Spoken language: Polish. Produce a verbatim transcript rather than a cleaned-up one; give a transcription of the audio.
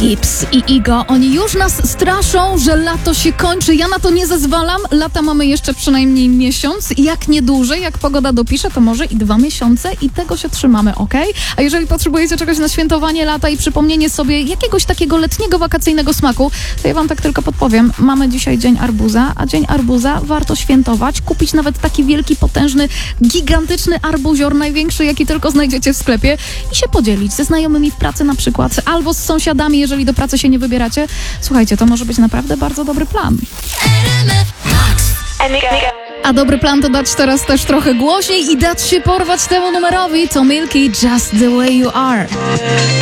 Gibbs i Igo, oni już nas straszą, że lato się kończy. Ja na to nie zezwalam. Lata mamy jeszcze przynajmniej miesiąc. Jak nie dłużej, jak pogoda dopisze, to może i dwa miesiące i tego się trzymamy, ok? A jeżeli potrzebujecie czegoś na świętowanie lata i przypomnienie sobie jakiegoś takiego letniego, wakacyjnego smaku, to ja wam tak tylko podpowiem. Mamy dzisiaj Dzień Arbuza, a Dzień Arbuza warto świętować. Kupić nawet taki wielki, potężny, gigantyczny arbuzior, największy, jaki tylko znajdziecie w sklepie i się podzielić ze znajomymi w pracy na przykład, albo z sąsiadami, jeżeli do pracy się nie wybieracie. Słuchajcie, to może być naprawdę bardzo dobry plan. A dobry plan to dać teraz też trochę głośniej i dać się porwać temu numerowi. To Milky, Just the Way You Are.